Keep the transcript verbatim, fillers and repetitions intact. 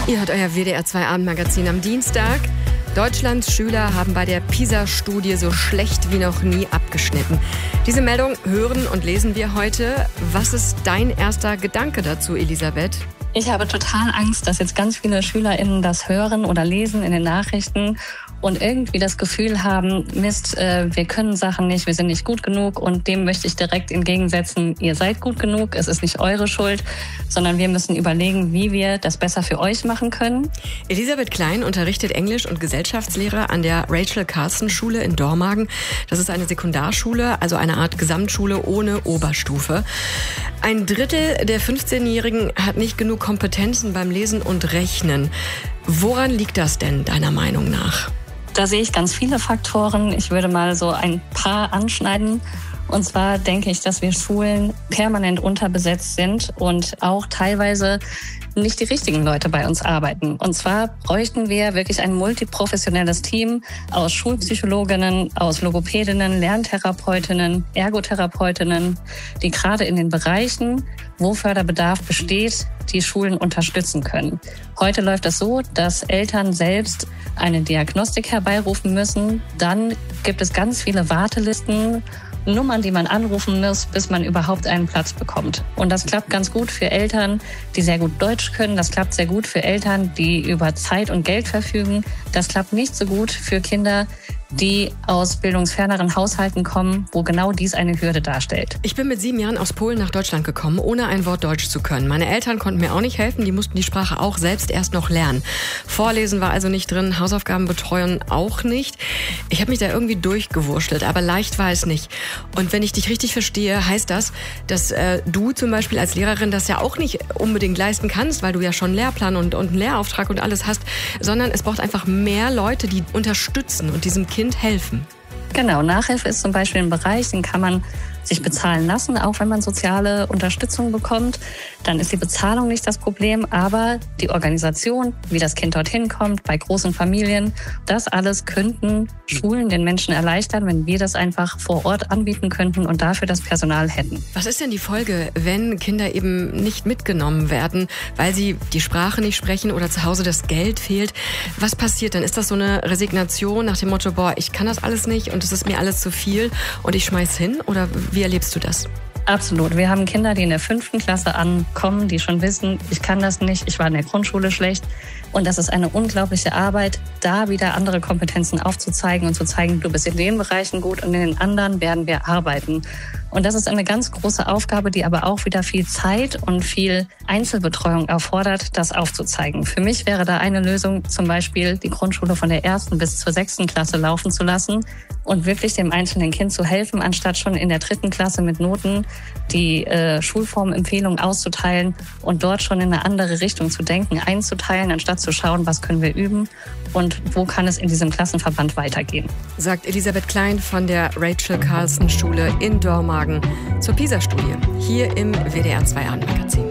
Ihr hört euer W D R zwei Abendmagazin am Dienstag. Deutschlands Schüler haben bei der PISA-Studie so schlecht wie noch nie abgeschnitten. Diese Meldung hören und lesen wir heute. Was ist dein erster Gedanke dazu, Elisabeth? Ich habe total Angst, dass jetzt ganz viele SchülerInnen das hören oder lesen in den Nachrichten und irgendwie das Gefühl haben, Mist, äh, wir können Sachen nicht, wir sind nicht gut genug, und dem möchte ich direkt entgegensetzen, ihr seid gut genug, es ist nicht eure Schuld, sondern wir müssen überlegen, wie wir das besser für euch machen können. Elisabeth Klein unterrichtet Englisch und Gesellschaftslehre an der Rachel-Carson-Schule in Dormagen. Das ist eine Sekundarschule, also eine Art Gesamtschule ohne Oberstufe. Ein Drittel der fünfzehnjährigen hat nicht genug Kompetenzen beim Lesen und Rechnen. Woran liegt das denn, deiner Meinung nach? Da sehe ich ganz viele Faktoren. Ich würde mal so ein paar anschneiden. Und zwar denke ich, dass wir Schulen permanent unterbesetzt sind und auch teilweise nicht die richtigen Leute bei uns arbeiten. Und zwar bräuchten wir wirklich ein multiprofessionelles Team aus Schulpsychologinnen, aus Logopädinnen, Lerntherapeutinnen, Ergotherapeutinnen, die gerade in den Bereichen, wo Förderbedarf besteht, die Schulen unterstützen können. Heute läuft es so, dass Eltern selbst eine Diagnostik herbeirufen müssen. Dann gibt es ganz viele Wartelisten, Nummern, die man anrufen muss, bis man überhaupt einen Platz bekommt. Und das klappt ganz gut für Eltern, die sehr gut Deutsch können. Das klappt sehr gut für Eltern, die über Zeit und Geld verfügen. Das klappt nicht so gut für Kinder, die aus bildungsferneren Haushalten kommen, wo genau dies eine Hürde darstellt. Ich bin mit sieben Jahren aus Polen nach Deutschland gekommen, ohne ein Wort Deutsch zu können. Meine Eltern konnten mir auch nicht helfen, die mussten die Sprache auch selbst erst noch lernen. Vorlesen war also nicht drin, Hausaufgaben betreuen auch nicht. Ich habe mich da irgendwie durchgewurschtelt, aber leicht war es nicht. Und wenn ich dich richtig verstehe, heißt das, dass äh, du zum Beispiel als Lehrerin das ja auch nicht unbedingt leisten kannst, weil du ja schon einen Lehrplan und, und einen Lehrauftrag und alles hast, sondern es braucht einfach mehr Leute, die unterstützen und diesem Kind helfen. Genau, Nachhilfe ist zum Beispiel ein Bereich, den kann man sich bezahlen lassen, auch wenn man soziale Unterstützung bekommt. Dann ist die Bezahlung nicht das Problem, aber die Organisation, wie das Kind dorthin kommt, bei großen Familien, das alles könnten Schulen den Menschen erleichtern, wenn wir das einfach vor Ort anbieten könnten und dafür das Personal hätten. Was ist denn die Folge, wenn Kinder eben nicht mitgenommen werden, weil sie die Sprache nicht sprechen oder zu Hause das Geld fehlt? Was passiert dann? Ist das so eine Resignation nach dem Motto, boah, ich kann das alles nicht und es ist mir alles zu viel und ich schmeiß hin? Oder wie erlebst du das? Absolut. Wir haben Kinder, die in der fünften Klasse ankommen, die schon wissen, ich kann das nicht, ich war in der Grundschule schlecht. Und das ist eine unglaubliche Arbeit, da wieder andere Kompetenzen aufzuzeigen und zu zeigen, du bist in den Bereichen gut und in den anderen werden wir arbeiten. Und das ist eine ganz große Aufgabe, die aber auch wieder viel Zeit und viel Einzelbetreuung erfordert, das aufzuzeigen. Für mich wäre da eine Lösung, zum Beispiel die Grundschule von der ersten bis zur sechsten Klasse laufen zu lassen und wirklich dem einzelnen Kind zu helfen, anstatt schon in der dritten Klasse mit Noten die äh, Schulformempfehlungen auszuteilen und dort schon in eine andere Richtung zu denken, einzuteilen, anstatt zu schauen, was können wir üben und wo kann es in diesem Klassenverband weitergehen. Sagt Elisabeth Klein von der Rachel-Carson-Schule in Dormagen zur PISA-Studie hier im W D R zwei Abendmagazin.